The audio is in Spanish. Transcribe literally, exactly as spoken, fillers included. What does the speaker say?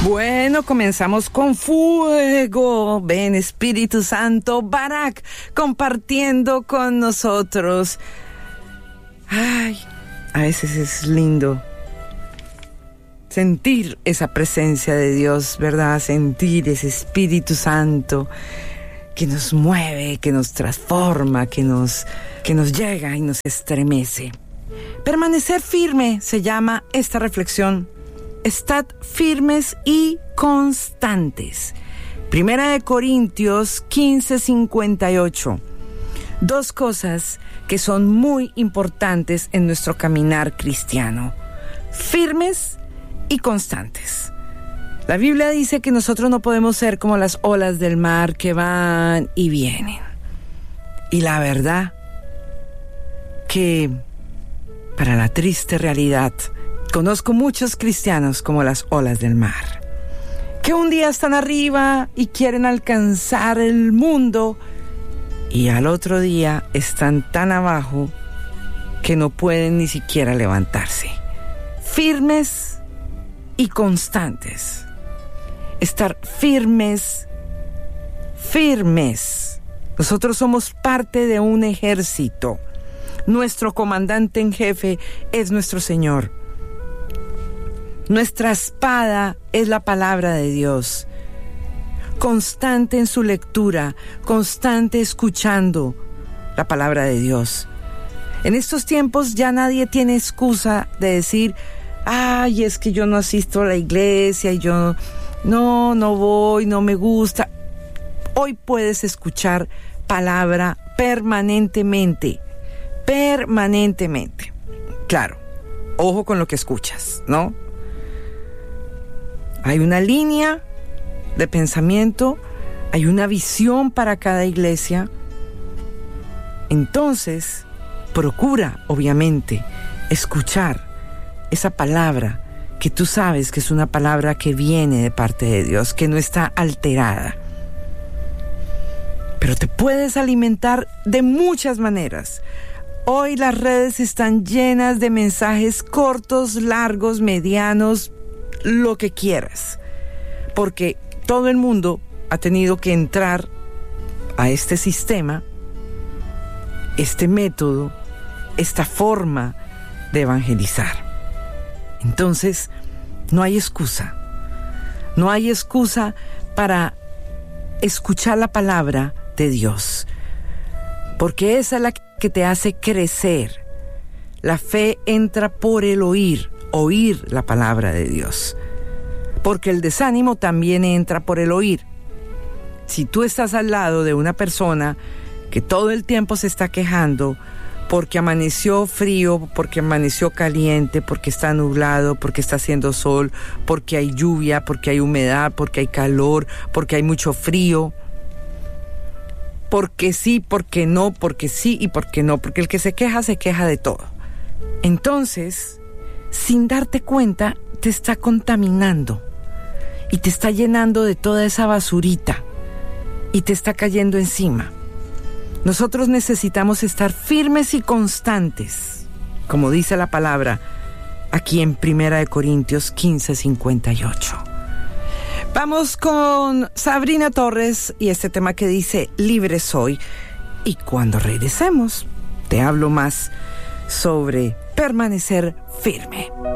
Bueno, comenzamos con fuego. Ven, Espíritu Santo, Barak, compartiendo con nosotros. Ay, a veces es lindo sentir esa presencia de Dios, ¿verdad? Sentir ese Espíritu Santo que nos mueve, que nos transforma, que nos, que nos llega y nos estremece. Permanecer firme se llama esta reflexión. Estad firmes y constantes. Primera de Corintios quince, cincuenta y ocho. Dos cosas que son muy importantes en nuestro caminar cristiano. Firmes y constantes. La Biblia dice que nosotros no podemos ser como las olas del mar que van y vienen. Y la verdad que para la triste realidad, conozco muchos cristianos como las olas del mar, que un día están arriba y quieren alcanzar el mundo y al otro día están tan abajo que no pueden ni siquiera levantarse. Firmes y constantes. Estar firmes, firmes. Nosotros somos parte de un ejército. Nuestro comandante en jefe es nuestro Señor. Nuestra espada es la palabra de Dios. Constante en su lectura, constante escuchando la palabra de Dios. En estos tiempos ya nadie tiene excusa de decir, ay, es que yo no asisto a la iglesia y yo no, no voy, no me gusta. Hoy puedes escuchar palabra permanentemente, permanentemente. Claro, ojo con lo que escuchas, ¿no? Hay una línea de pensamiento, hay una visión para cada iglesia. Entonces, procura, obviamente, escuchar esa palabra que tú sabes que es una palabra que viene de parte de Dios, que no está alterada. Pero te puedes alimentar de muchas maneras. Hoy las redes están llenas de mensajes cortos, largos, medianos, lo que quieras, porque todo el mundo ha tenido que entrar a este sistema, este método, esta forma de evangelizar. Entonces, no hay excusa, no hay excusa para escuchar la palabra de Dios, porque esa es la que te hace crecer. La fe entra por el oír, oír la palabra de Dios, porque el desánimo también entra por el oír. Si tú estás al lado de una persona que todo el tiempo se está quejando porque amaneció frío, porque amaneció caliente, porque está nublado, porque está haciendo sol, porque hay lluvia, porque hay humedad, porque hay calor, porque hay mucho frío, porque sí, porque no, porque sí y porque no, porque el que se queja se queja de todo. Entonces, sin darte cuenta, te está contaminando y te está llenando de toda esa basurita y te está cayendo encima. Nosotros necesitamos estar firmes y constantes, como dice la palabra aquí en Primera de Corintios quince, cincuenta y ocho. Vamos con Sabrina Torres y este tema que dice Libre soy. Y cuando regresemos, te hablo más sobre permanecer firme.